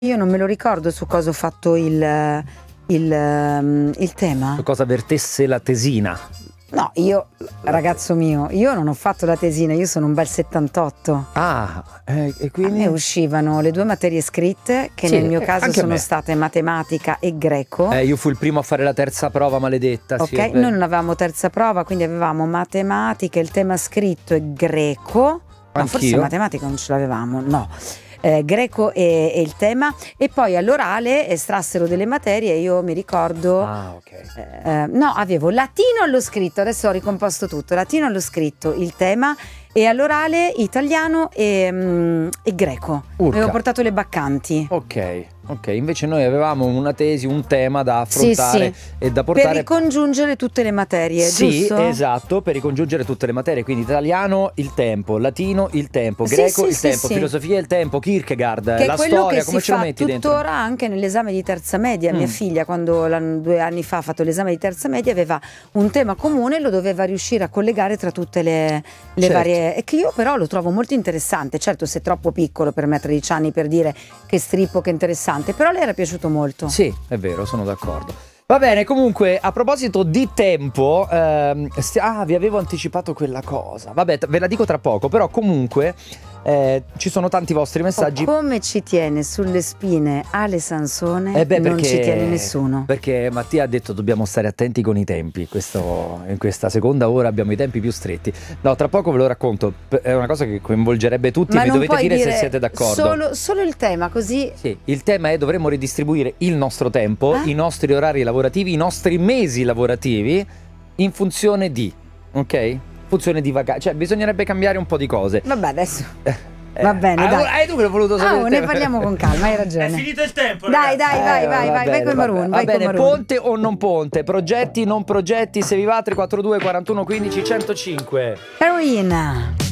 Io non me lo ricordo su cosa ho fatto il tema. Su cosa vertesse la tesina? No, io, ragazzo mio, io non ho fatto la tesina, io sono un bel 78. E A quindi? me uscivano le 2 materie scritte, che Sì, nel mio caso anche a sono me. state matematica e greco. Io fui il primo a fare la terza prova maledetta. Ok, sì, è vero. noi non avevamo terza prova, quindi avevamo matematica, il tema scritto e greco. No, forse Anch'io. matematica non ce l'avevamo, no. Greco e il tema, e poi all'orale estrassero delle materie. Io mi ricordo Ok. no, avevo latino allo scritto, adesso ho ricomposto tutto, latino allo scritto, il tema, e all'orale italiano e greco. Urca. Avevo portato le baccanti. Ok, invece noi avevamo una tesi, un tema da affrontare e da Per portare. ricongiungere tutte le materie, Sì, giusto? esatto, per ricongiungere tutte le materie, quindi italiano il tempo, latino il tempo, Sì, greco sì, il sì, tempo, sì. filosofia il tempo, Kierkegaard, Che è la quello storia, che come si ce lo fa metti dentro? tuttora anche nell'esame di terza media. Mia figlia, quando 2 anni fa ha fatto l'esame di terza media, aveva un tema comune e lo doveva riuscire a collegare tra tutte le Certo. varie, e che io però lo trovo molto interessante. Certo, se è troppo piccolo per me a 13 anni per dire che strippo, che interessante, però le era piaciuto molto. Sì, è vero, sono d'accordo. Va bene, comunque, a proposito di tempo, vi avevo anticipato quella cosa. Vabbè, ve la dico tra poco, però comunque ci sono tanti vostri messaggi. Come ci tiene sulle spine Ale Sansone, non ci tiene nessuno. Perché Mattia ha detto dobbiamo stare attenti con i tempi. In questa seconda ora abbiamo i tempi più stretti. No, tra poco ve lo racconto. È una cosa che coinvolgerebbe tutti. Ma Mi non dovete puoi dire se siete d'accordo. Solo il tema, così. Sì, il tema è dovremmo ridistribuire il nostro tempo, i nostri orari lavorativi, i nostri mesi lavorativi in funzione di, ok? Funzione di vacanza, cioè bisognerebbe cambiare un po' di cose. Vabbè, adesso va bene, dai. Tu che l'ho voluto sapere. Ne parliamo con calma, hai ragione. È finito il tempo, Dai, ragazzi. vai con i Maroon. Va bene, ponte o non ponte? Progetti, non progetti? Se vi va 342 41 15 105. Carolina.